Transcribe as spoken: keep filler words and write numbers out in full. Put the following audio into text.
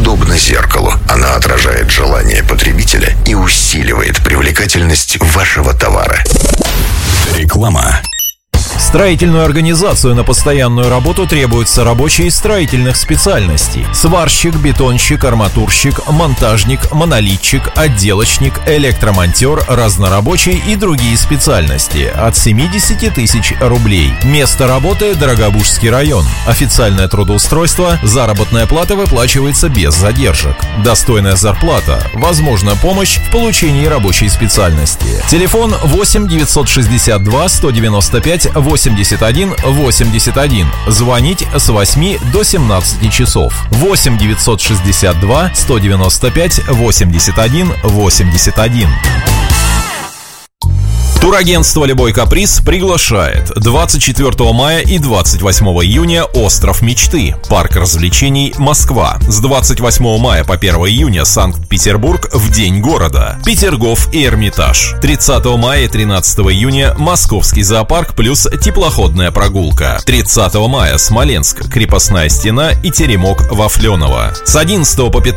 подобна зеркалу. Она отражает желания потребителя и усиливает привлекательность вашего товара. Реклама. Строительную организацию на постоянную работу требуются рабочие строительных специальностей: сварщик, бетонщик, арматурщик, монтажник, монолитчик, отделочник, электромонтер, разнорабочий и другие специальности от семидесяти тысяч рублей. Место работы — Дорогобужский район. Официальное трудоустройство, заработная плата выплачивается без задержек. Достойная зарплата, возможна помощь в получении рабочей специальности. Телефон восемь девятьсот шестьдесят два сто девяносто пять восемьдесят один восемьдесят один. Звонить с восьми до семнадцати часов. восемь девятьсот шестьдесят два сто девяносто пять восемьдесят один восемьдесят один. Турагентство «Любой каприз» приглашает двадцать четвёртого мая и двадцать восьмого июня «Остров мечты», парк развлечений «Москва». С двадцать восьмого мая по первого июня Санкт-Петербург в День города, Петергоф и Эрмитаж. тридцатого мая и тринадцатого июня Московский зоопарк плюс теплоходная прогулка. тридцатого мая Смоленск, крепостная стена и теремок Вафленова. С одиннадцатого по пятнадцатое